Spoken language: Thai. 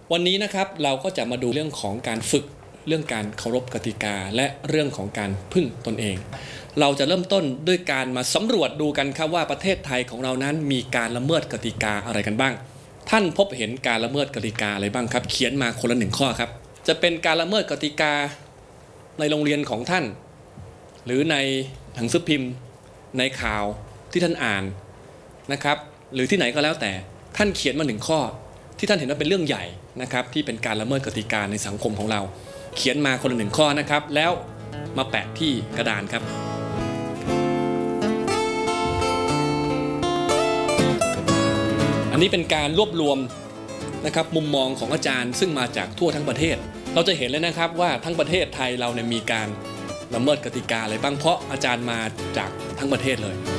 วันนี้นะครับเราก็จะมาดูเรื่องของการฝึกเรื่องการเคารพกติกาและเรื่องของการพึ่งตนเองเราจะเริ่มต้นด้วยการมาสำรวจดูกันครับว่าประเทศไทยของเรานั้นมีการละเมิดกติกาอะไรกันบ้างท่านพบเห็นการละเมิดกติกาอะไรบ้างครับเขียนมาคนละ1ข้อครับจะเป็นการละเมิดกติกาในโรงเรียนของท่านหรือในหนังสือพิมพ์ในข่าวที่ท่านอ่านนะครับหรือที่ไหนก็แล้วแต่ท่านเขียนมา1ข้อที่ท่านเห็นว่าเป็นเรื่องใหญ่นะครับที่เป็นการละเมิดกติกาในสังคมของเราเขียนมาคนละ1ข้อนะครับแล้วมาแปะที่กระดานครับอันนี้เป็นการรวบรวมนะครับมุมมองของอาจารย์ซึ่งมาจากทั่วทั้งประเทศเราจะเห็นเลยนะครับว่าทั้งประเทศไทยเราเนี่ยมีการละเมิดกติกาอะไรบ้างเพราะอาจารย์มาจากทั้งประเทศเลย